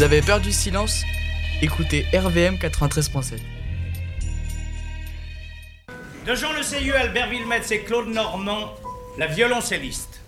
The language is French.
Vous avez peur du silence? Écoutez RVM 93.7. De Jean Le Seyeux, Albert Villemette et Claude Normand, la violoncelliste.